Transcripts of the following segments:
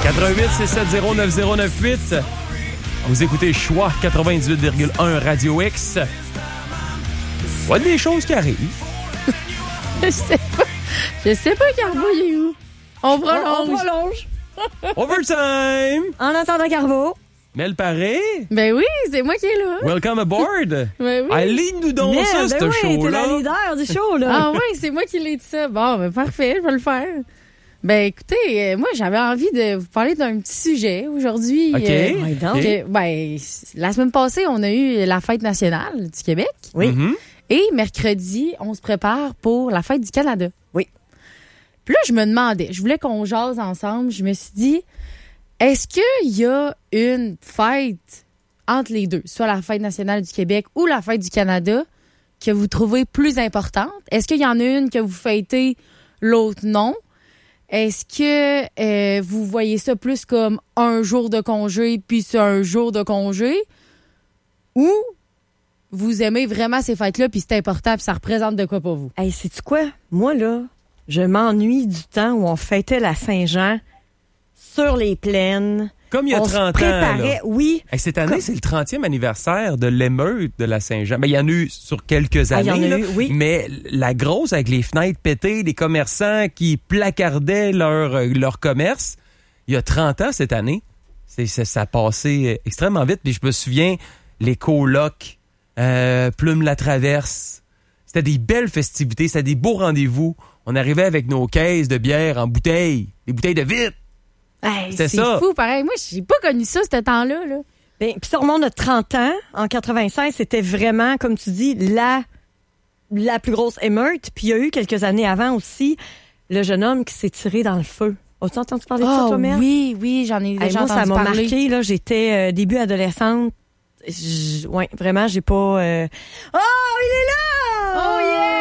88-670-9098. Vous écoutez Choix 98,1 Radio X. Il y a des choses qui arrivent. Je sais pas, Carbo, il est où? On prolonge. Overtime! En attendant Carbo. Mel Paré. Ben oui, c'est moi qui est là. Welcome aboard. Ben oui. Allez, nous donc ça, ce show-là. T'es la leader du show, là. Ah oui, c'est moi qui l'ai dit ça. Bon, ben parfait, je vais le faire. Ben écoutez, moi j'avais envie de vous parler d'un petit sujet aujourd'hui. OK. Ben, la semaine passée, on a eu la fête nationale du Québec. Oui. Mm-hmm. Et mercredi, on se prépare pour la fête du Canada. Oui. Puis là, je me demandais, je voulais qu'on jase ensemble. Je me suis dit, est-ce qu'il y a une fête entre les deux, soit la fête nationale du Québec ou la fête du Canada, que vous trouvez plus importante? Est-ce qu'il y en a une que vous fêtez, l'autre non? Est-ce que vous voyez ça plus comme un jour de congé, puis c'est un jour de congé? Ou vous aimez vraiment ces fêtes-là, puis c'est important, puis ça représente de quoi pour vous? Hey, sais-tu quoi? Moi, là, je m'ennuie du temps où on fêtait la Saint-Jean sur les plaines. Comme il y a 30 ans. Là. Oui. Hey, cette année, c'est le 30e anniversaire de l'émeute de la Saint-Jean. Ben, il y en a eu sur quelques années. Il y en a eu, oui. Mais la grosse, avec les fenêtres pétées, les commerçants qui placardaient leur commerce, il y a 30 ans cette année, ça a passé extrêmement vite. Puis je me souviens, les colocs, Plume la Traverse, c'était des belles festivités, c'était des beaux rendez-vous. On arrivait avec nos caisses de bière en bouteilles, des bouteilles de vitre. Hey, c'est ça. Fou, pareil. Moi, j'ai pas connu ça, ce temps-là. Là. Puis sur mon de 30 ans, en 96, c'était vraiment, comme tu dis, la plus grosse émeute. Puis il y a eu quelques années avant aussi, le jeune homme qui s'est tiré dans le feu. As-tu entendu parler de ça, toi, Mère? Oui, j'en ai déjà entendu ça m'a parler. marqué. Là, j'étais début adolescente. Ouais, vraiment, j'ai pas... Oh, il est là! Oh, yeah!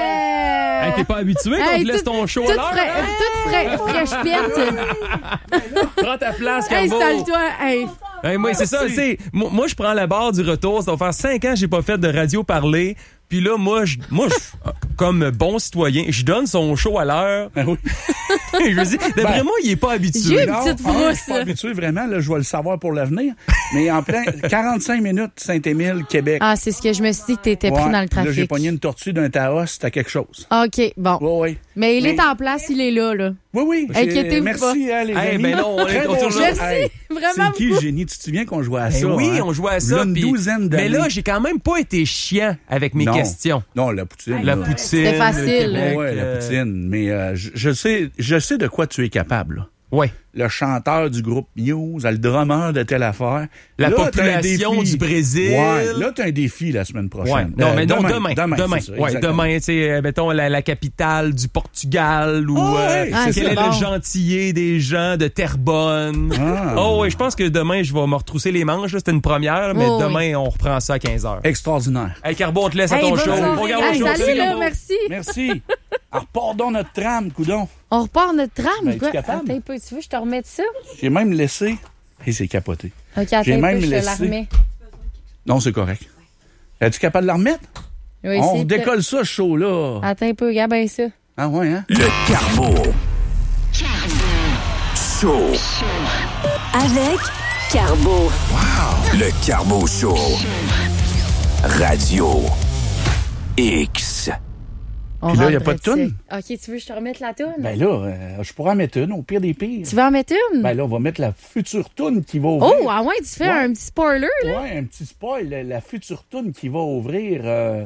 Hey, t'es pas habitué qu'on te laisse ton show à l'heure? Toute fraîche piette. Prends ta place, Carbo. Installe-toi. Hey. Hey, moi, c'est ça, tu sais. Moi, je prends la barre du retour. Ça va faire 5 ans que j'ai pas fait de radio parler. Puis là, moi, comme bon citoyen, je donne son show à l'heure. Ben oui. Je me dis, d'après moi, il est pas habitué. J'ai une petite Je suis frousse. pas habitué vraiment, là, je vais le savoir pour l'avenir. Mais en plein 45 minutes, Saint-Émile, Québec. Ah, c'est ce que je me suis dit que t'étais pris dans le trafic. Là, j'ai pogné une tortue d'un Taos, c'était quelque chose. OK, bon. Oui. Mais il est en place, il est là. Oui. Inquiétez-vous merci, pas. les Hey, amis. ben non, on est toujours... Merci, Hey, vraiment c'est qui beaucoup. le génie? Tu te souviens qu'on jouait à Ben ça? oui, hein? on jouait à ça. Là, une puis- douzaine d'années. Mais là, j'ai quand même pas été chiant avec mes questions. Non, la poutine. La là. poutine. C'était facile. le Québec, Ouais, la poutine. Mais je sais de quoi tu es capable, là. Ouais. Le chanteur du groupe Muse, le drummer de telle affaire. La Là, population t'as un défi. du Brésil. Ouais, là, t'as un défi la semaine Ouais. prochaine. Non, mais non, demain. Demain, c'est ça, Ouais, exactement. demain, tu sais, mettons la capitale du Portugal ou c'est quel ça. est Bon. le gentillet des gens de Terrebonne. Ah. Oh, ouais, je pense que demain, je vais me retrousser les manches. là. C'était une première, mais Oh, demain, on reprend ça à 15h. Extraordinaire. Hey, Carbo, on te laisse à Hey, ton bonne show. soirée. On regarde Hey, le show. salut, là, Carbo. merci. Merci. Alors, pardon notre trame, coudon. On repart notre trame, Ben, quoi? es-tu capable? Attends un peu, tu veux, je te remette ça? J'ai même laissé... Et c'est capoté. OK, attends J'ai un même peu, je te la laissé- remets. Non, c'est correct. Es-tu capable de la remettre? Oui, On c'est décolle ça, ce show-là. Attends un peu, regarde bien ça. Ah ouais, hein? Le Carbo. Show. Avec Carbo. Le Carbo Show. Radio X. Puis là, y a pas de toune? OK, tu veux que je te remette la toune? Ben là, je pourrais en mettre une, au pire des pires. Tu veux en mettre une? Ben là, on va mettre la future toune qui va ouvrir. Oh, ah ouais, tu fais un petit spoiler, là? Ouais, un petit spoil. La future toune qui va ouvrir,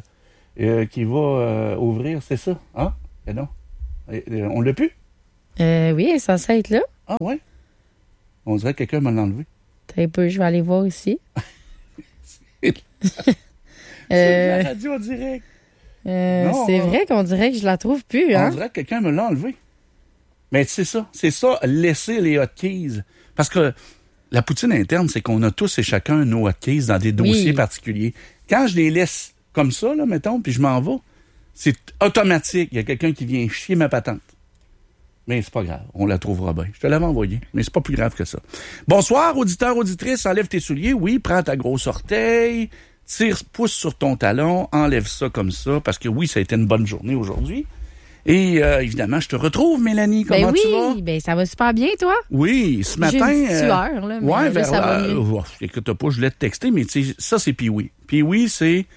ouvrir, c'est ça? Hein? Ben non. On l'a plus? Oui, elle est censée être là. Ah ouais? On dirait que quelqu'un m'a enlevé. Attends un peu, je vais aller voir ici. C'est de la radio direct. Non, C'est vrai qu'on dirait que je la trouve plus, On hein? dirait que quelqu'un me l'a enlevé. Mais c'est ça, laisser les hotkeys. Parce que la poutine interne, c'est qu'on a tous et chacun nos hotkeys dans des dossiers particuliers. Quand je les laisse comme ça, là, mettons, puis je m'en vais, c'est automatique. Il y a quelqu'un qui vient chier ma patente. Mais c'est pas grave, on la trouvera bien. Je te l'avais envoyé, mais c'est pas plus grave que ça. Bonsoir, auditeur, auditrice, enlève tes souliers. Oui, prends ta grosse orteil, pousse sur ton talon, enlève ça comme ça, parce que oui, ça a été une bonne journée aujourd'hui. Et évidemment, je te retrouve, Mélanie. Comment tu vas? Ben ça va super bien, toi? Oui, ce matin... J'ai une petite sueur, là, mais ouais, là, ça va mieux. Écoute pas, je voulais te texter, mais ça, c'est Pee-Wee. Pee-Wee, c'est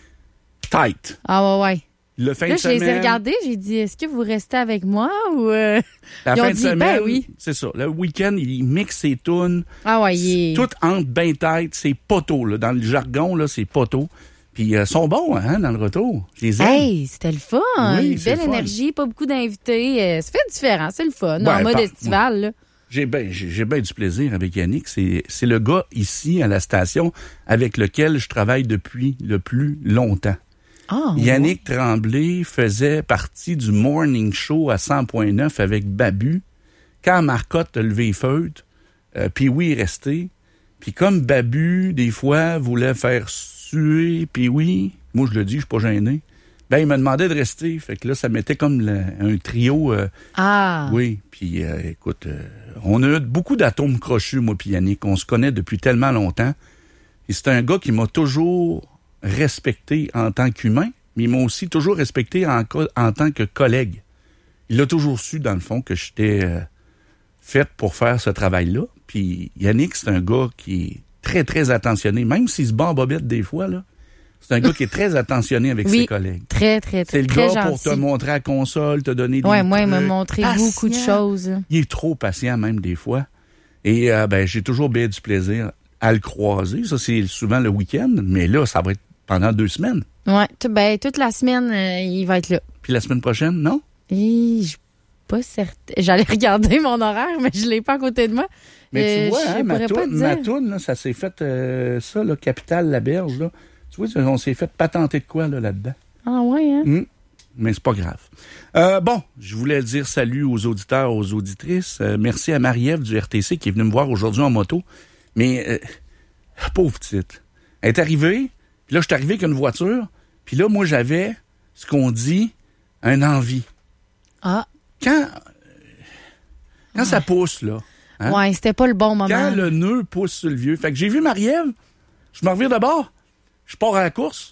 tight. Ah ouais. Le fin là, de semaine... je les ai regardés, j'ai dit, est-ce que vous restez avec moi ou... La ils ont fin de dit, semaine, ben oui. c'est ça. Le week-end, il mixe ses tunes. Ah ouais, Tout entre bien tête, c'est poteau, là. Dans le jargon, là, c'est poteau. Puis ils sont bons, hein, dans le retour. Je les aime. Hey, c'était le fun. Oui, Une c'est belle le fun. énergie, pas beaucoup d'invités. Ça fait différent, c'est le fun. Ouais, en mode estival, là. J'ai bien du plaisir avec Yannick. C'est le gars ici, à la station, avec lequel je travaille depuis le plus longtemps. Ah, Yannick Tremblay faisait partie du Morning Show à 100.9 avec Babu. Quand Marcotte a levé les feutres, Pee-Wee est resté. Puis comme Babu, des fois, voulait faire suer Pee-Wee, moi je le dis, je suis pas gêné, ben il m'a demandé de rester. Fait que là, ça mettait comme un trio. Oui, puis écoute, on a eu beaucoup d'atomes crochus, moi puis Yannick. On se connaît depuis tellement longtemps. Et c'est un gars qui m'a toujours respecté en tant qu'humain, mais il m'a aussi toujours respecté en tant que collègue. Il a toujours su, dans le fond, que j'étais fait pour faire ce travail-là. Puis Yannick, c'est un gars qui est très, très attentionné, même s'il se bat en bobette des fois, là. C'est un gars qui est très attentionné avec ses collègues. Très, très, très, c'est le très gars gentil. pour te montrer la console, te donner des Ouais, moi, il m'a trucs. montré Patient. beaucoup de choses. Il est trop patient, même, des fois. Et j'ai toujours bien du plaisir à le croiser. Ça, c'est souvent le week-end, mais là, ça va être pendant 2 semaines. Ouais, toute la semaine, il va être là. Puis la semaine prochaine, non? Et je suis pas certaine. J'allais regarder mon horaire, mais je l'ai pas à côté de moi. Mais tu vois, je hein, pourrais pas te dire. ma toune, là, ça s'est fait, ça, là, Capitale-Laberge, là. Tu vois, on s'est fait patenter de quoi, là-dedans? Ah ouais, hein? Mais c'est pas grave. Bon, je voulais dire salut aux auditeurs, aux auditrices. Merci à Marie-Ève du RTC qui est venue me voir aujourd'hui en moto. Mais, pauvre petite. Elle est arrivée, puis là, je suis arrivé avec une voiture, puis là, moi, j'avais ce qu'on dit, un envie. Ah. Quand ça pousse, là. Hein? Ouais, c'était pas le bon moment. Quand le nœud pousse sur le vieux. Fait que j'ai vu Marie-Ève, je me revire de bord, je pars à la course,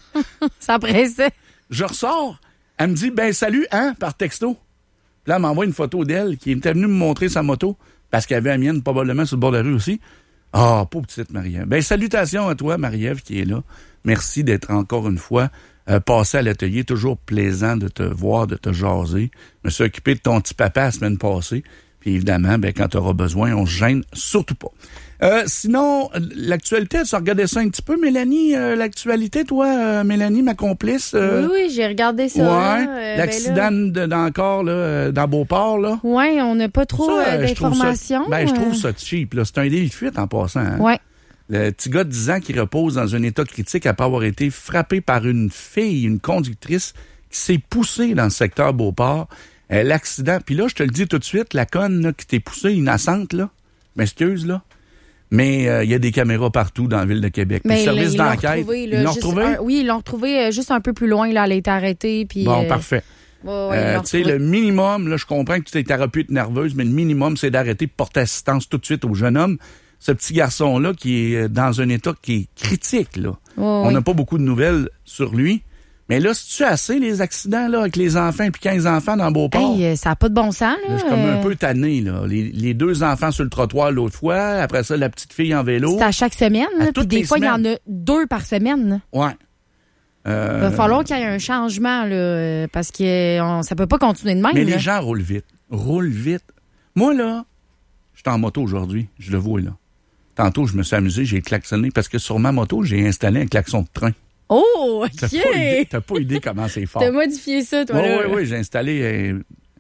Ça pressait. je ressors, elle me dit, ben salut, hein, par texto. Puis là, elle m'envoie une photo d'elle qui était venue me montrer sa moto, parce qu'elle avait la mienne probablement sur le bord de la rue aussi. Ah, pauvre petite Marie-Ève. Ben, salutations à toi, Marie-Ève, qui est là. Merci d'être encore une fois passé à l'atelier. Toujours plaisant de te voir, de te jaser. Je me suis occupé de ton petit papa la semaine passée. Puis évidemment, ben, quand tu auras besoin, on se gêne surtout pas. Sinon, l'actualité, tu as regardé ça un petit peu, Mélanie? L'actualité, toi, Mélanie, ma complice? Oui, j'ai regardé ça. Ouais. Là, L'accident encore là, dans Beauport, là. Oui, on n'a pas trop Ça, d'informations. je trouve ça cheap, là. C'est un délit de fuite en passant. Hein? Oui. Le petit gars de 10 ans qui repose dans un état critique après avoir été frappé par une fille, une conductrice, qui s'est poussée dans le secteur Beauport. L'accident, puis là, je te le dis tout de suite, la conne là, qui t'est poussée, innocente, là, m'excuse, là, mais il y a des caméras partout dans la ville de Québec. Mais le service ils l'ont d'enquête, retrouvé, là, ils l'ont juste retrouvé? oui, ils l'ont retrouvé juste un peu plus loin, là, elle a été arrêtée. Puis, Bon, parfait. Ouais, Tu sais, le minimum, là, je comprends que tu t'es pu être nerveuse, mais le minimum, c'est d'arrêter de porter assistance tout de suite au jeune homme. Ce petit garçon-là qui est dans un état qui est critique, là. On n'a pas beaucoup de nouvelles sur lui. Mais là, c'est-tu assez, les accidents, là, avec les enfants puis 15 enfants dans Beauport? Hey, ça n'a pas de bon sens, là. Là, je suis comme un peu tanné, là. Les 2 enfants sur le trottoir l'autre fois, après ça, la petite fille en vélo. C'est à chaque semaine, là. Puis toutes des les fois, il y en semaines. a 2 par semaine, là. Ouais. Il va falloir qu'il y ait un changement, là, parce que ça peut pas continuer de même. Mais là. les gens roulent vite. Roulent vite. Moi, là, je suis en moto aujourd'hui. Je le vois, là. Tantôt, je me suis amusé, j'ai klaxonné parce que sur ma moto, j'ai installé un klaxon de train. Oh, OK! T'as pas idée comment c'est fort. T'as modifié ça, toi, là. Oui, j'ai installé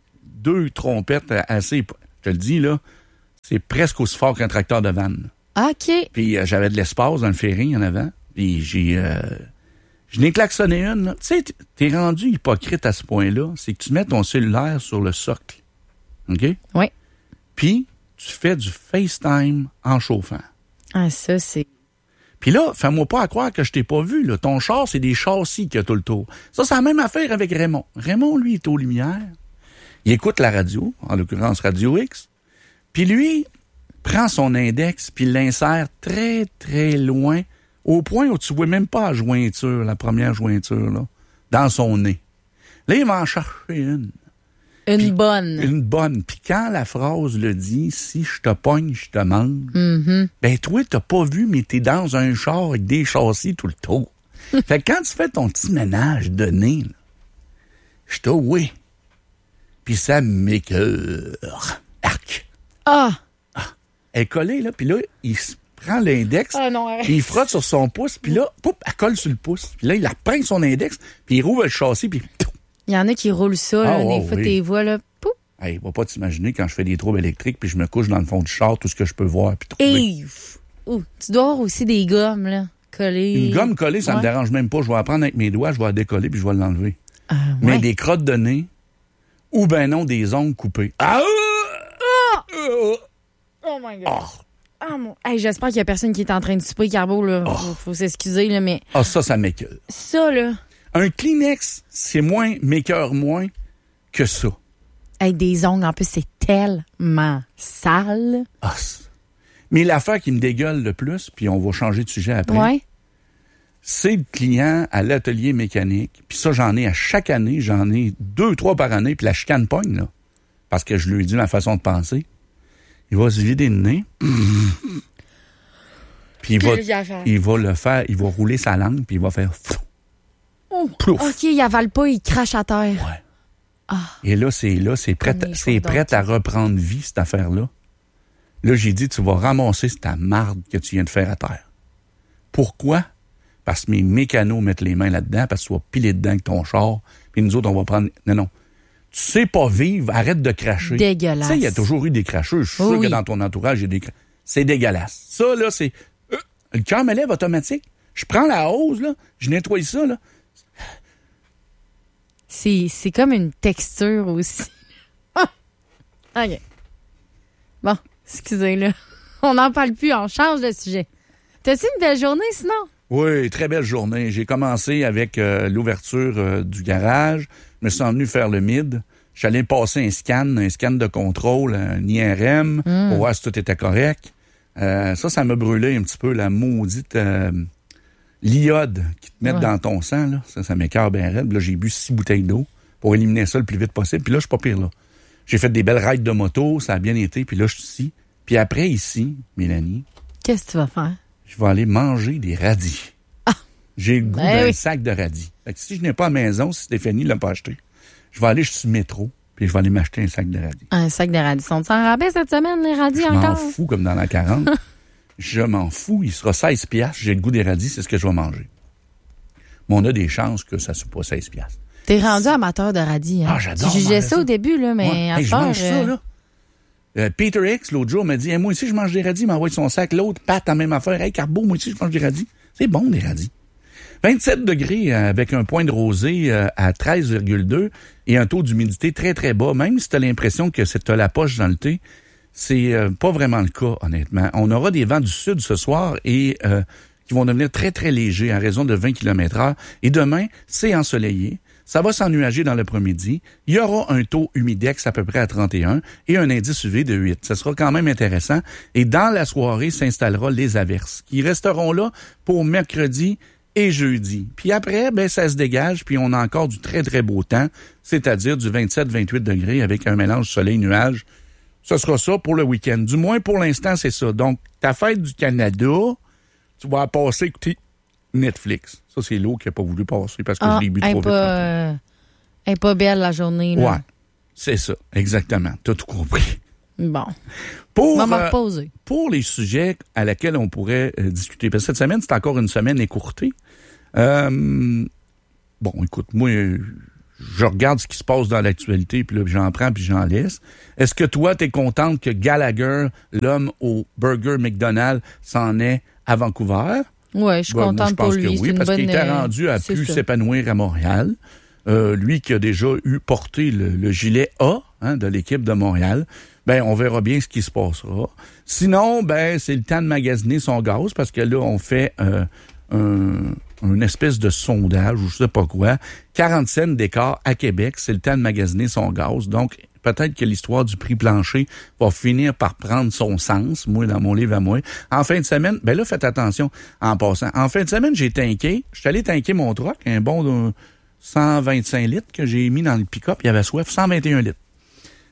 2 trompettes assez... Je te le dis, là, c'est presque aussi fort qu'un tracteur de vanne. OK. Puis j'avais de l'espace dans le ferry en avant. Puis je n'ai klaxonné une. Là. Tu sais, t'es rendu hypocrite à ce point-là. C'est que tu mets ton cellulaire sur le socle. OK? Oui. Puis tu fais du FaceTime en chauffant. Ah, ça, c'est... Puis là, fais-moi pas à croire que je t'ai pas vu. Là. Ton char, c'est des châssis qui a tout le tour. Ça, c'est la même affaire avec Raymond. Raymond, lui, est aux Lumières. Il écoute la radio, en l'occurrence Radio X. Puis lui, prend son index puis l'insère très, très loin, au point où tu vois même pas la jointure, la première jointure, là, dans son nez. Là, il va en chercher une. Une bonne. Une bonne. Puis quand la phrase le dit, si je te pogne, je te mange, ben toi, t'as pas vu, mais t'es dans un char avec des châssis tout le tour. Fait que quand tu fais ton petit ménage de nez, là, je te oui. Puis ça m'écoeure. Arc. Ah! Elle est collée, là, puis là, il se prend l'index, puis il frotte sur son pouce, puis là, poup, elle colle sur le pouce. Puis là, il reprend son index, puis il rouvre le châssis, puis... Il y en a qui roulent ça, là, des fois, tes voix, là, poup! Hey, va pas t'imaginer quand je fais des troubles électriques, puis je me couche dans le fond du char, tout ce que je peux voir, puis trouver. Tu dois avoir aussi des gommes, là, collées. Une gomme collée, ça me dérange même pas. Je vais la prendre avec mes doigts, je vais la décoller, puis je vais l'enlever. Mais des crottes de nez, ou ben non, des ongles coupés. Oh my God. Hey, j'espère qu'il y a personne qui est en train de souper, Carbo, là. Faut s'excuser, là, mais... Ça m'écoeure. Ça, là... Un Kleenex, c'est m'écoeure moins que ça. Hey, des ongles, en plus, c'est tellement sale. Mais l'affaire qui me dégueule le plus, puis on va changer de sujet après, c'est le client à l'atelier mécanique. Puis ça, j'en ai à chaque année. J'en ai 2, 3 par année, puis la chicane pogne, là. Parce que je lui ai dit ma façon de penser. Il va se vider le nez. Puis il va le faire, il va rouler sa langue, puis il va faire... Plouf. OK, il avale pas, il crache à terre. Ouais. Et là, c'est prêt à reprendre vie, cette affaire-là. Là, j'ai dit, tu vas ramasser cette marde que tu viens de faire à terre. Pourquoi? Parce que mes mécanos mettent les mains là-dedans, parce que tu vas piler dedans avec ton char, puis nous autres, on va prendre... Non. Tu sais pas vivre, arrête de cracher. Dégueulasse. Tu sais, il y a toujours eu des cracheux. Je suis sûr que dans ton entourage, il y a des cracheux. C'est dégueulasse. Ça, là, c'est... le cœur me lève automatique. Je prends la hose, là, je nettoie ça, là. C'est comme une texture aussi. OK. Bon, excusez, là. On n'en parle plus, on change de sujet. T'as-tu une belle journée, sinon? Oui, très belle journée. J'ai commencé avec l'ouverture du garage. Je me suis emmené faire le mid. J'allais passer un scan de contrôle, un IRM, pour voir si tout était correct. Ça m'a brûlé un petit peu, la maudite l'iode qui te met dans ton sang. Là. Ça m'écoeure bien raide. Là, j'ai bu 6 bouteilles d'eau pour éliminer ça le plus vite possible. Puis là, je suis pas pire, là. J'ai fait des belles rides de moto, ça a bien été. Puis là, je suis ici. Puis après, ici, Mélanie... Qu'est-ce que tu vas faire? Je vais aller manger des radis. J'ai le goût d'un sac de radis. Fait que si je n'ai pas à la maison, si Stéphanie ne l'a pas acheté, je vais aller sur le métro, puis je vais aller m'acheter un sac de radis. Un sac de radis. Sont-ils en rabais cette semaine, les radis, encore? Je m'en fous, comme dans la 40. Je m'en fous. Il sera 16 $. J'ai le goût des radis, c'est ce que je vais manger. Mais on a des chances que ça ne soit pas 16 $. T'es rendu amateur de radis, hein? J'adore. Tu jugeais ça au début, là, mais à je mange ça, là. Peter X, l'autre jour, m'a dit, moi aussi, je mange des radis. Il m'a envoyé son sac. L'autre, Pat, la même affaire. Hey, Carbo, moi aussi, je mange des radis. C'est bon, des radis. 27 degrés avec un point de rosée à 13,2 et un taux d'humidité très, très bas. Même si tu as l'impression que tu as la poche dans le thé, c'est pas vraiment le cas, honnêtement. On aura des vents du sud ce soir et qui vont devenir très, très légers à raison de 20 km/h. Et demain, c'est ensoleillé. Ça va s'ennuager dans l'après-midi. Il y aura un taux humidex à peu près à 31 et un indice UV de 8. Ça sera quand même intéressant. Et dans la soirée s'installera les averses qui resteront là pour mercredi et jeudi. Puis après, ça se dégage, puis on a encore du très, très beau temps, c'est-à-dire du 27-28 degrés avec un mélange soleil-nuage. Ce sera ça pour le week-end. Du moins, pour l'instant, c'est ça. Donc, ta fête du Canada, tu vas passer écouter Netflix. Ça, c'est l'eau qui n'a pas voulu passer parce que je l'ai bu trop vite. Elle n'est pas belle, la journée. Là. Ouais, c'est ça, exactement. Tu as tout compris. Bon. On va me reposer. Pour les sujets à laquelle on pourrait discuter, parce que cette semaine, c'est encore une semaine écourtée. Bon, écoute, moi, je regarde ce qui se passe dans l'actualité, puis là, j'en prends, puis j'en laisse. Est-ce que toi, t'es contente que Gallagher, l'homme au Burger McDonald's, s'en est à Vancouver? Oui, je suis contente pour lui. Je pense que oui, parce qu'il était rendu à plus s'épanouir à Montréal. Lui qui a déjà porté le gilet A de l'équipe de Montréal, on verra bien ce qui se passera. Sinon, c'est le temps de magasiner son gaz, parce que là, on fait une espèce de sondage, ou je sais pas quoi. 40 cents d'écart à Québec, c'est le temps de magasiner son gaz. Donc, peut-être que l'histoire du prix plancher va finir par prendre son sens, moi, dans mon livre à moi. En fin de semaine, là, faites attention en passant. En fin de semaine, je suis allé tanker mon truck, un bon de 125 litres que j'ai mis dans le pick-up. Il y avait soif, 121 litres.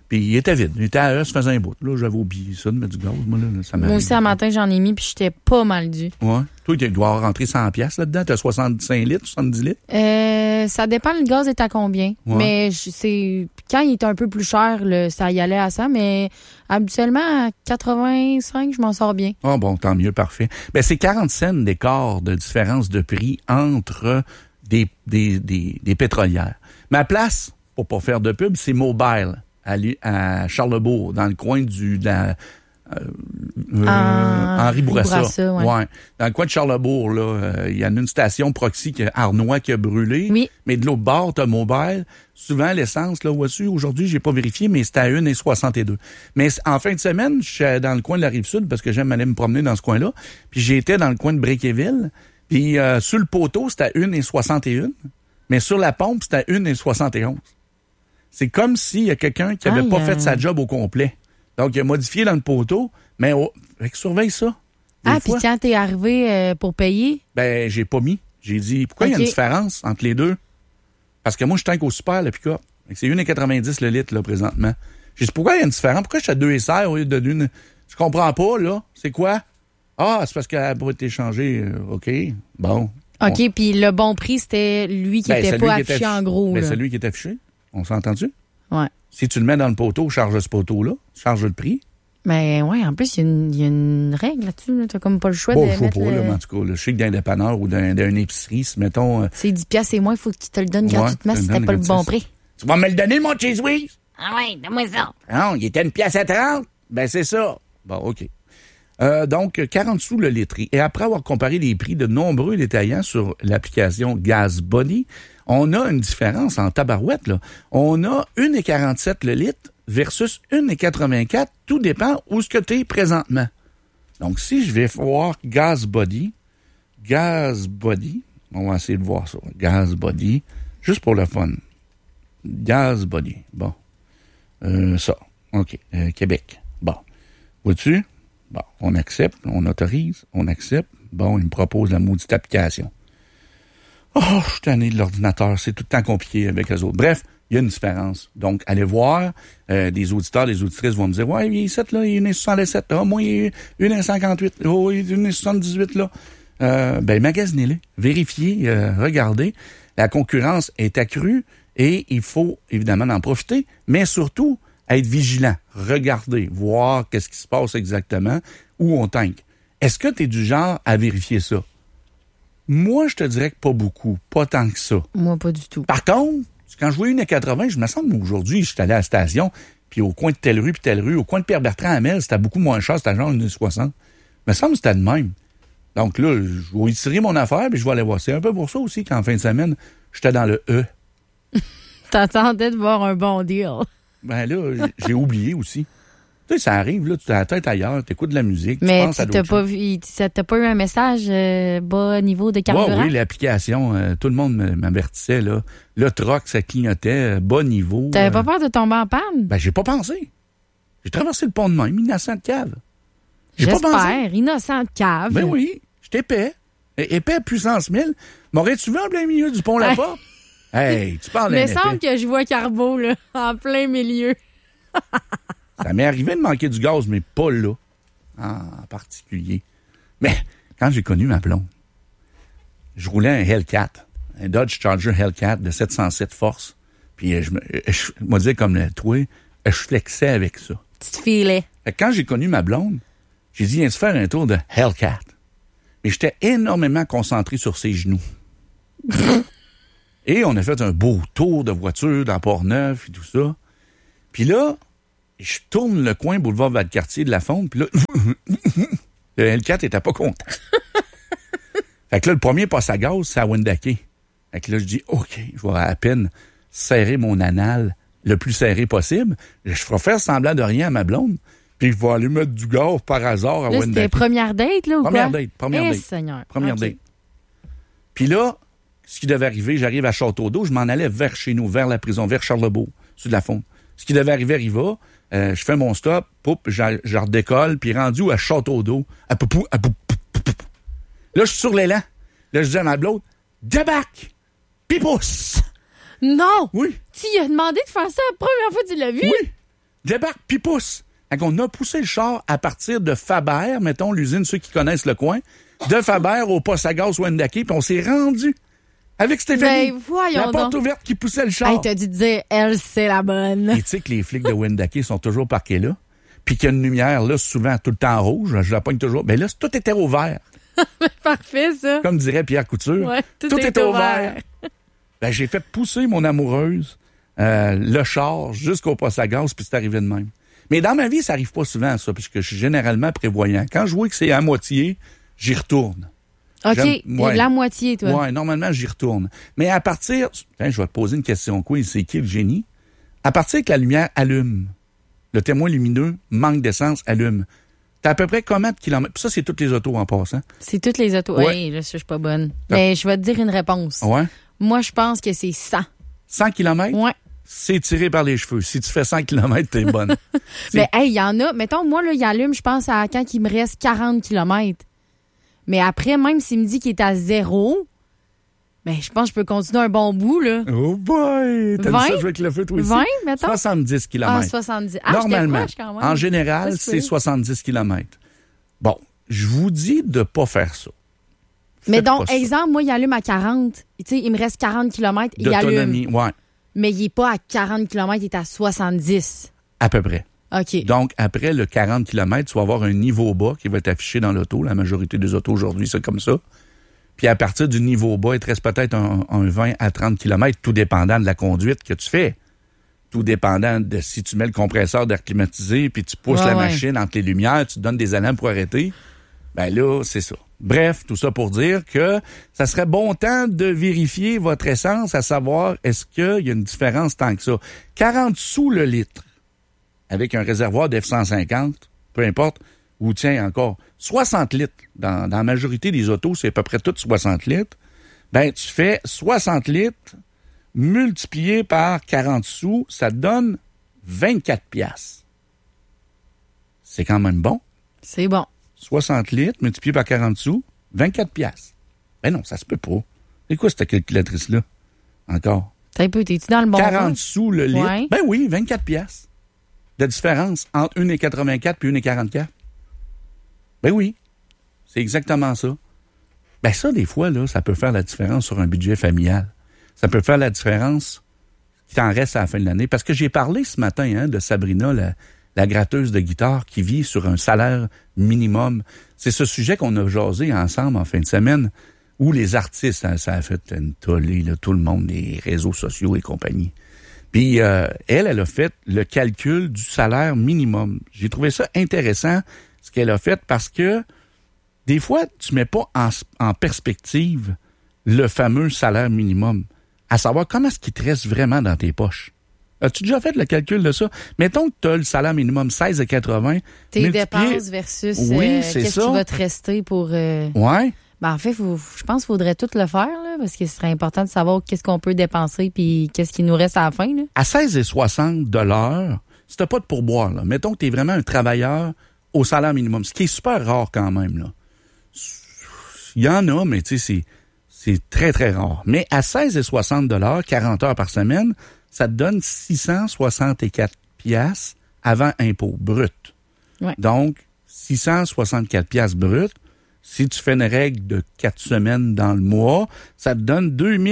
Puis il était vide. Il était à eux, ça faisait un bout. Là, j'avais oublié ça de mettre du gaz. Moi, là, ça Moi aussi, un matin, j'en ai mis, puis j'étais pas mal dû. Ouais. Toi, tu dois rentrer 100$ là-dedans. T'as 65 litres, 70 litres? Ça dépend, le gaz est à combien. Ouais. Mais quand il était un peu plus cher, ça y allait à ça. Mais habituellement, à 85, je m'en sors bien. Ah bon, tant mieux, parfait. Ben, c'est 40 cents d'écart de différence de prix entre des pétrolières. Ma place, pour pas faire de pub, c'est Mobile, à Charlesbourg, dans le coin Henri Bourassa. Ouais. Dans le coin de Charlesbourg, là, il y a une station proxy Arnois qui a brûlé. Oui. Mais de l'autre bord, t'as Mobile. Souvent, l'essence, là, aujourd'hui, j'ai pas vérifié, mais c'était à 1,62. Mais en fin de semaine, je suis dans le coin de la Rive-Sud parce que j'aime aller me promener dans ce coin-là. Puis j'étais dans le coin de Bréquéville. Puis sur le poteau, c'était à 1,61. Mais sur la pompe, c'était à 1,71. C'est comme s'il y a quelqu'un qui avait pas fait sa job au complet. Donc, il a modifié dans le poteau, mais surveille ça. Puis quand t'es arrivé pour payer? Ben, j'ai pas mis. J'ai dit, pourquoi il y a une différence entre les deux? Parce que moi, je tank au super, le pick-up. C'est 1,90 le litre, là, présentement. J'ai dit, pourquoi il y a une différence? Pourquoi je suis à 2,16 au lieu de 1? Je comprends pas, là. C'est quoi? Ah, c'est parce qu'elle n'a pas été changée. OK. Bon. OK, puis le bon prix, c'était lui qui n'était pas affiché en gros. C'est lui qui est affiché. On s'entend-tu? Ouais. Si tu le mets dans le poteau, charge ce poteau-là, charge le prix. Mais ouais, en plus, il y a une règle là-dessus. Là. T'as comme pas le choix de je mettre... pas, là, mais en tout cas, je sais que d'un dépanneur ou d'une épicerie, si mettons... c'est 10$ et moins, il faut qu'il te le donne gratuitement si c'était pas le bon prix. Tu vas me le donner, mon Cheese Whiz? Ah ouais, donne-moi ça. Non, il était 1,30$. Ben, c'est ça. Bon, OK. Donc, 40 sous le litre. Et après avoir comparé les prix de nombreux détaillants sur l'application GasBuddy, on a une différence en tabarouette, là. On a 1,47 le litre versus 1,84. Tout dépend où ce que tu es présentement. Donc, si je vais voir GasBuddy, on va essayer de voir ça. GasBuddy, juste pour le fun. GasBuddy, bon. Ça, OK. Québec, bon. Vois-tu? Bon, on accepte, on autorise, on accepte. Bon, il me propose la maudite application. Oh, je suis tanné de l'ordinateur. C'est tout le temps compliqué avec les autres. Bref, il y a une différence. Donc, allez voir. Des auditeurs, des auditrices vont me dire, ouais, il est 7, là, il est 67. Ah, moi, il est 1,58. Oh, il est 1,78, là. Magasinez-les. Vérifiez, regardez. La concurrence est accrue et il faut, évidemment, en profiter. Mais surtout, être vigilant. Regardez, voir qu'est-ce qui se passe exactement, où on tank. Est-ce que tu es du genre à vérifier ça? Moi, je te dirais que pas beaucoup. Pas tant que ça. Moi, pas du tout. Par contre, quand je vois 1,80, je me semble qu'aujourd'hui, je suis allé à la station, puis au coin de telle rue, puis telle rue, au coin de Pierre-Bertrand à Mel, c'était beaucoup moins cher, c'était genre 1,60. Il me semble que c'était de même. Donc là, je vais étirer mon affaire, puis je vais aller voir. C'est un peu pour ça aussi qu'en fin de semaine, j'étais dans le E. T'attendais de voir un bon deal. Ben là, j'ai oublié aussi. Tu sais, ça arrive, là, tu as la tête ailleurs, tu écoutes de la musique, mais tu penses à d'autres choses. Ça t'a pas eu un message bas niveau de carburant? Oui, l'application, tout le monde m'avertissait, là. Le troc, ça clignotait, bas niveau. T'avais pas peur de tomber en panne? Ben, j'ai pas pensé. J'ai traversé le pont de même, innocent de cave. J'espère, innocent de cave. Ben oui, j'étais épais. Épais puissance 1000. M'aurais-tu vu en plein milieu du pont là-bas? Hey, tu parles d'un épais. Il me semble que je vois Carbo, là, en plein milieu. Ça m'est arrivé de manquer du gaz, mais pas là, en particulier. Mais quand j'ai connu ma blonde, je roulais un Hellcat, un Dodge Charger Hellcat de 707 forces. Puis je me disais comme toi, je flexais avec ça. Tu te filais. Fait que quand j'ai connu ma blonde, j'ai dit, viens-tu faire un tour de Hellcat? Mais j'étais énormément concentré sur ses genoux. Et on a fait un beau tour de voiture dans Port-Neuf et tout ça. Puis là, je tourne le coin boulevard Valcartier de la Fonte, puis là, le L4 était pas content. Fait que là, le premier passe à gaz, c'est à Wendake. Fait que là, je dis, OK, je vais à peine serrer mon anal le plus serré possible. Je ferai faire semblant de rien à ma blonde, puis je vais aller mettre du gaz par hasard à Wendake. C'était première date, là, ou première quoi? Date, première date. Seigneur. Première date. Puis là, ce qui devait arriver, j'arrive à Château-d'Eau, je m'en allais vers chez nous, vers la prison, vers Charlesbourg, sur de la Fonte. Ce qui devait arriver arriva. Je fais mon stop, poup, je redécolle, puis rendu à Château-d'Eau, à poupou. Là, je suis sur l'élan. Là, je dis à ma blonde, débarque, pipousse. Non! Oui. Tu lui as demandé de faire ça la première fois que tu l'as vu? Oui. Débarque puis pousse. Fait qu'on a poussé le char à partir de Faber, mettons l'usine, ceux qui connaissent le coin, de Faber au poste à gaz Wendake, puis on s'est rendu avec Stéphanie. Ben, voyons la porte donc. ouverte qui poussait le char. Hey, t'as dû te dire, elle, c'est la bonne. Et tu sais que les flics de Wendake sont toujours parqués là, puis qu'il y a une lumière là, souvent tout le temps rouge, je la pogne toujours. Mais là, tout était au vert. Parfait, ça. Comme dirait Pierre Couture. Ouais, tout était au vert. Ben, j'ai fait pousser mon amoureuse, le char, jusqu'au poste à gaz, puis c'est arrivé de même. Mais dans ma vie, ça arrive pas souvent, ça, puisque je suis généralement prévoyant. Quand je vois que c'est à moitié, j'y retourne. OK, la moitié, toi. Ouais, normalement, j'y retourne. Mais à partir... je vais te poser une question quiz. C'est qui le génie? À partir que la lumière allume, le témoin lumineux, manque d'essence, allume. T'as à peu près combien de kilomètres? Puis ça, c'est toutes les autos en passant. C'est toutes les autos. Ouais. Oui, là, je suis pas bonne. Mais je vais te dire une réponse. Ouais. Moi, je pense que c'est 100. 100 kilomètres? Ouais. C'est tiré par les cheveux. Si tu fais 100 kilomètres, t'es bonne. Mais, hey, il y en a. Mettons, moi, là, il allume, je pense, à quand il me reste 40 kilomètres. Mais après, même s'il me dit qu'il est à 0, ben, je pense que je peux continuer un bon bout, là. Oh boy! T'as 20? dit ça jouer avec le feu, toi aussi? 20, mettons? 70 kilomètres. Ah, 70. Ah, Normalement, j'étais proche quand même. en général, Ça se c'est peut. 70 kilomètres. Bon, je vous dis de pas faire ça. Mais Faites donc, pas ça. exemple, moi, il allume à 40. Tu sais, il me reste 40 kilomètres, il allume. D'autonomie, ouais, Mais il n'est pas à 40 kilomètres, il est à 70. à peu près. OK. Donc, après le 40 km, tu vas avoir un niveau bas qui va être affiché dans l'auto. La majorité des autos aujourd'hui, c'est comme ça. Puis à partir du niveau bas, il te reste peut-être un 20 à 30 km, tout dépendant de la conduite que tu fais. Tout dépendant de si tu mets le compresseur d'air climatisé, puis tu pousses la machine entre les lumières, tu te donnes des alarmes pour arrêter. Ben là, c'est ça. Bref, tout ça pour dire que ça serait bon temps de vérifier votre essence, à savoir est-ce qu'il y a une différence tant que ça. 40 sous le litre, avec un réservoir d'F-150, peu importe, ou tiens encore, 60 litres. Dans la majorité des autos, c'est à peu près tout 60 litres. Ben, tu fais 60 litres multiplié par 40 sous, ça te donne 24 piastres. C'est quand même bon. C'est bon. 60 litres multiplié par 40 sous, 24 piastres. Ben non, ça se peut pas. C'est quoi cette calculatrice-là? Encore. T'as un peu, t'es-tu dans le bon 40 rang? sous le litre. Ouais. Ben oui, 24 piastres. De différence entre 1,84 puis 1,44. Ben oui, c'est exactement ça. Ben ça, des fois, là, ça peut faire la différence sur un budget familial. Ça peut faire la différence qui t'en reste à la fin de l'année. Parce que j'ai parlé ce matin de Sabrina, la gratteuse de guitare qui vit sur un salaire minimum. C'est ce sujet qu'on a jasé ensemble en fin de semaine, où les artistes, ça a fait une tollée, là, tout le monde, les réseaux sociaux et compagnie. Puis elle a fait le calcul du salaire minimum. J'ai trouvé ça intéressant, ce qu'elle a fait, parce que des fois, tu mets pas en perspective le fameux salaire minimum, à savoir comment est-ce qu'il te reste vraiment dans tes poches. As-tu déjà fait le calcul de ça? Mettons que tu as le salaire minimum 16,80. Tes dépenses versus oui, c'est qu'est-ce ça. qui va te rester pour... Ouais. Ben, en fait, je pense qu'il faudrait tout le faire, là, parce que ce serait important de savoir qu'est-ce qu'on peut dépenser puis qu'est-ce qui nous reste à la fin. Là. À 16,60 $, si t'as pas de pourboire, là, mettons que tu es vraiment un travailleur au salaire minimum, ce qui est super rare quand même. Là. Il y en a, mais tu sais, c'est très, très rare. Mais à 16,60 $, 40 heures par semaine, ça te donne 664 piastres avant impôt brut. Ouais. Donc, 664 piastres brut. Si tu fais une règle de 4 semaines dans le mois, ça te donne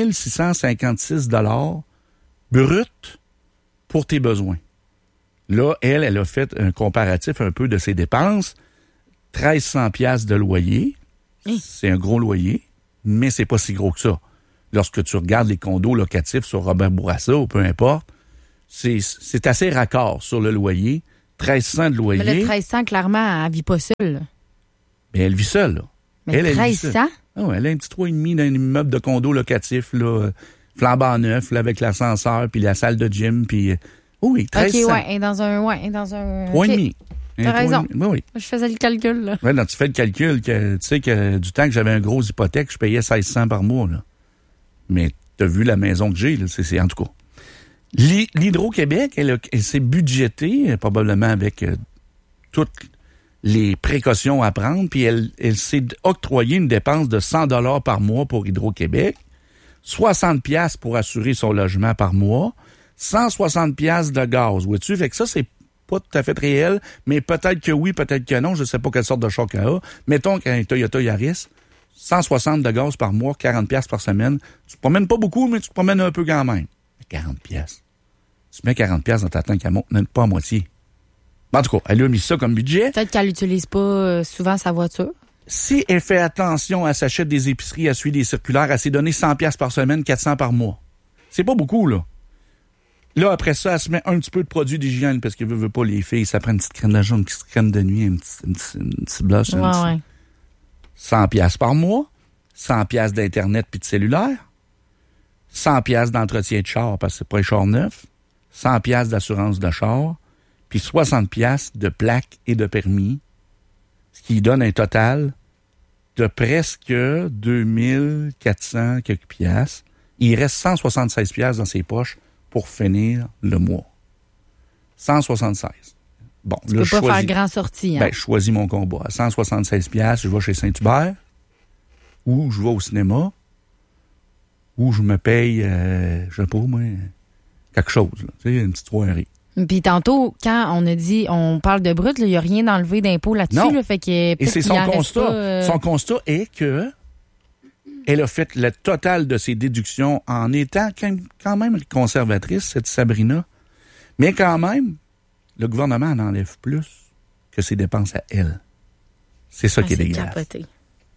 2656 $ brut pour tes besoins. Là, elle a fait un comparatif un peu de ses dépenses. 1300 piastres de loyer. C'est un gros loyer, mais c'est pas si gros que ça. Lorsque tu regardes les condos locatifs sur Robert Bourassa ou peu importe, c'est assez raccord sur le loyer. 1300 de loyer. Mais le 1300, clairement, elle vit pas seule. Mais elle vit seule, là. Mais elle vit 1300? seule. Ah ouais, elle a un petit 3,5 dans un immeuble de condo locatif, là, flambant neuf, là, avec l'ascenseur, puis la salle de gym, puis... oui, 1300. OK, ouais, et dans un... 3,5. Okay. T'as raison. Oui, oui. Je faisais le calcul, là. Ouais, tu fais le calcul, que tu sais que du temps que j'avais un gros hypothèque, je payais 1600 par mois, là. Mais t'as vu la maison que j'ai, là, c'est en tout cas. L'Hydro-Québec, elle s'est budgétée, probablement avec toutes les précautions à prendre, puis elle s'est octroyée une dépense de 100 $ par mois pour Hydro-Québec, 60 piastres pour assurer son logement par mois, 160 piastres de gaz. Vois-tu? Fait que ça, c'est pas tout à fait réel, mais peut-être que oui, peut-être que non. Je sais pas quelle sorte de char qu'elle a. Mettons qu'un Toyota Yaris, 160 de gaz par mois, 40$ par semaine. Tu te promènes pas beaucoup, mais tu te promènes un peu quand même. 40$. Tu mets 40$ dans ta tank à monte, même pas à moitié. En tout cas, elle a mis ça comme budget. Peut-être qu'elle n'utilise pas souvent sa voiture. Si elle fait attention, elle s'achète des épiceries, elle suit des circulaires, elle s'est donné 100$ par semaine, 400$ par mois. C'est pas beaucoup, là. Là, après ça, elle se met un petit peu de produit d'hygiène parce qu'elle veut pas les filles. Ça prend une petite crème de jour, une petite crème de nuit, une petite blush. Ouais. 100$ par mois, 100$ d'Internet puis de cellulaire, 100$ d'entretien de char parce que c'est pas un char neuf, 100$ d'assurance de char, puis 60$ de plaques et de permis, ce qui donne un total de presque 2400 quelques piastres. Il reste 176$ dans ses poches pour finir le mois. 176. Bon, tu peux pas faire grand sortie. Hein? Ben, je choisis mon combat. À 176$, je vais chez Saint-Hubert, ou je vais au cinéma, ou je me paye, je sais pas, moi, quelque chose. Là, tu sais, une petite soirée. Puis tantôt, quand on a dit, on parle de brut, il n'y a rien d'enlevé d'impôt là-dessus. Non. Là, fait que, et c'est son constat. Pas, Son constat est que elle a fait le total de ses déductions en étant quand même conservatrice, cette Sabrina. Mais quand même, le gouvernement en enlève plus que ses dépenses à elle. C'est ça qui est dégueulasse. Capoté.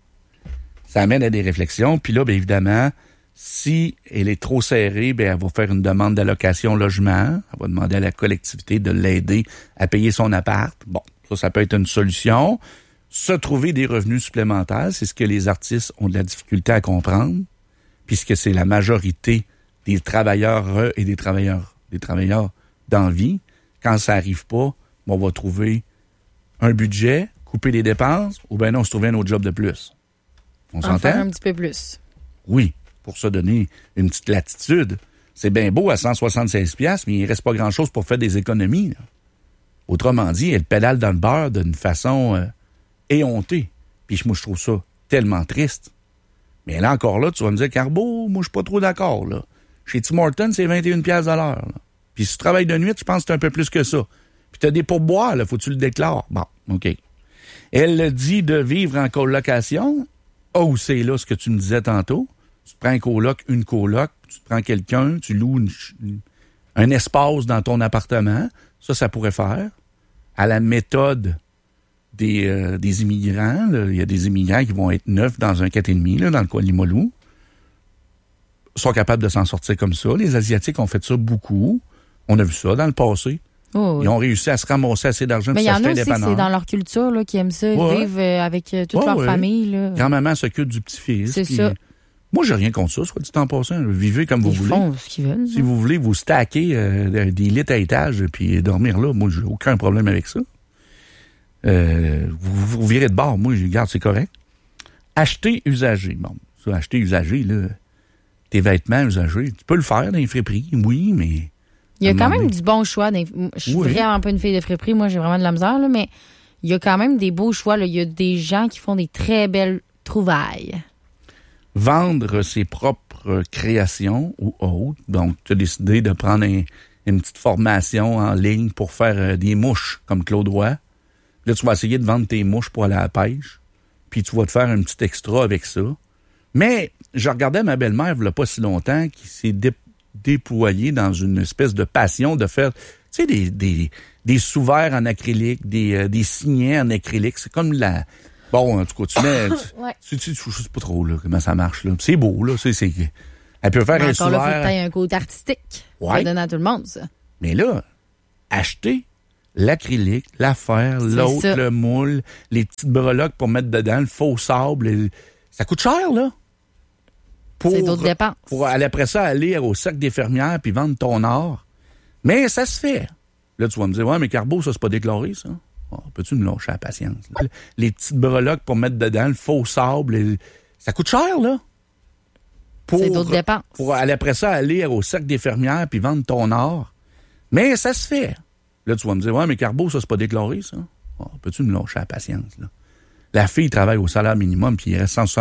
Ça amène à des réflexions. Puis là, bien évidemment, si elle est trop serrée, bien, elle va faire une demande d'allocation logement. Elle va demander à la collectivité de l'aider à payer son appart. Bon, ça peut être une solution. Se trouver des revenus supplémentaires, c'est ce que les artistes ont de la difficulté à comprendre, puisque c'est la majorité des travailleurs et des travailleurs d'envie. Quand ça arrive pas, on va trouver un budget, couper les dépenses, ou bien non, se trouver un autre job de plus. On s'entend? Faire un petit peu plus. Oui, pour se donner une petite latitude. C'est bien beau à 176$, mais il reste pas grand-chose pour faire des économies. Là. Autrement dit, elle pédale dans le beurre d'une façon éhontée. Puis moi, je trouve ça tellement triste. Mais là, encore là, tu vas me dire, Carbo, moi, je suis pas trop d'accord. Là. Chez Tim Hortons, c'est 21$ de l'heure. Là. Puis si tu travailles de nuit, je pense que c'est un peu plus que ça. Puis tu as des pourboires, là, faut que tu le déclares. Bon, OK. Elle dit de vivre en colocation. Oh, c'est là ce que tu me disais tantôt. Tu te prends un coloc, une coloc, tu te prends quelqu'un, tu loues un espace dans ton appartement. Ça pourrait faire. À la méthode des immigrants. Là. Il y a des immigrants qui vont être neufs dans un 4,5 là, dans le coin de Limoilou. Sont capables de s'en sortir comme ça. Les Asiatiques ont fait ça beaucoup. On a vu ça dans le passé. Oh, oui. Ils ont réussi à se ramasser assez d'argent pour s'acheter un dépanneur. Mais il y en a aussi que c'est dans leur culture là, qui aiment ça, vivre avec toute leur famille. Là. Grand-maman s'occupe du petit-fils. C'est ça. Moi, j'ai rien contre ça, soit dit en passant. Vivez comme vous voulez. Ils font ce qu'ils veulent. Si vous voulez vous stacker des lits à étage puis dormir là, moi, j'ai aucun problème avec ça. Vous virez de bord. Moi, je garde, c'est correct. Acheter usagé. Bon, ça, acheter usagé, là, tes vêtements usagés, tu peux le faire dans les friperies, oui, mais... Il y a quand même du bon choix. Je suis vraiment pas une fille de friperie. Moi, j'ai vraiment de la misère, là, mais il y a quand même des beaux choix. Là. Il y a des gens qui font des très belles trouvailles. Vendre ses propres créations ou autres. Donc, tu as décidé de prendre une petite formation en ligne pour faire des mouches comme Claude Roy. Là, tu vas essayer de vendre tes mouches pour aller à la pêche. Puis tu vas te faire un petit extra avec ça. Mais je regardais ma belle-mère, il n'y a pas si longtemps, qui s'est déployée dans une espèce de passion de faire, tu sais, des sous-verts en acrylique, des signets en acrylique. C'est comme la... Bon, en tout cas, tu mets... Je sais pas trop là, comment ça marche. Là. C'est beau, là. Elle peut faire un sous-vert... Encore là, il faut que tu aies un côté artistique. Ouais. Ça donne à tout le monde, ça. Mais là, acheter l'acrylique, l'affaire, l'autre, ça. Le moule, les petites breloques pour mettre dedans, le faux sable, ça coûte cher, là. C'est d'autres dépenses. Pour après ça, aller au cercle des fermières puis vendre ton art. Mais ça se fait. Là, tu vas me dire, ouais, mais Carbo, ça, c'est pas déclaré, ça. Oh, peux-tu me lâcher la patience? Là? Les petites breloques pour mettre dedans, le faux sable, ça coûte cher, là. C'est d'autres dépenses. Pour après ça, aller au cercle des fermières puis vendre ton art. Mais ça se fait. Là, tu vas me dire, ouais, mais Carbo, ça, c'est pas déclaré, ça. Oh, peux-tu me lâcher la patience, là? La fille travaille au salaire minimum puis il reste 160